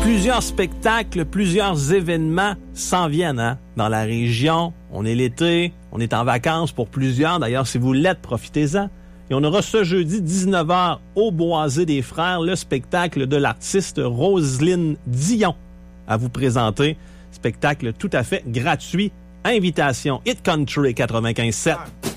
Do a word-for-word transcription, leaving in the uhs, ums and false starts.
Plusieurs spectacles, plusieurs événements s'en viennent hein, dans la région. On est l'été, on est en vacances pour plusieurs. D'ailleurs, si vous l'êtes, profitez-en. Et on aura ce jeudi dix-neuf heures au Boisé des Frères le spectacle de l'artiste Roselyne Dion à vous présenter. Spectacle tout à fait gratuit. Invitation Hit Country quatre-vingt-quinze sept.